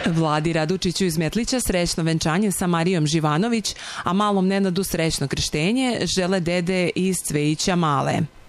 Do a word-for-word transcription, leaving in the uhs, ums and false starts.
Vladi Radučiću iz Metlića srećno venčanje sa Marijom Živanović, a malom Nenadu srećno krštenje žele dede iz Cvejića Male.